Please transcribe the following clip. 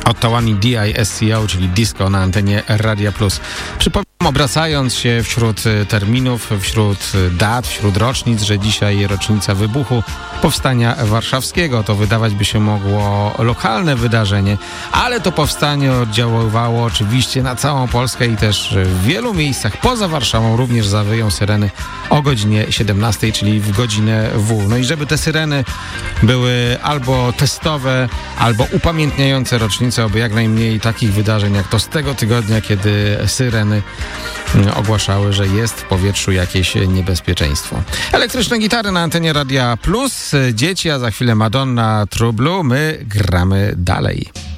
Oto One DISCO, czyli disco na antenie Radia Plus. Przypomnę, obracając się wśród terminów, wśród dat, wśród rocznic, że dzisiaj rocznica wybuchu Powstania Warszawskiego. To wydawać by się mogło lokalne wydarzenie, ale to powstanie oddziaływało oczywiście na całą Polskę i też w wielu miejscach poza Warszawą również zawyją syreny o godzinie 17, czyli w godzinę W. No i żeby te syreny były albo testowe, albo upamiętniające rocznicę, aby jak najmniej takich wydarzeń jak to z tego tygodnia, kiedy syreny ogłaszały, że jest w powietrzu jakieś niebezpieczeństwo. Elektryczne gitary na antenie Radia Plus, dzieci, a za chwilę Madonna, True Blue. My gramy dalej.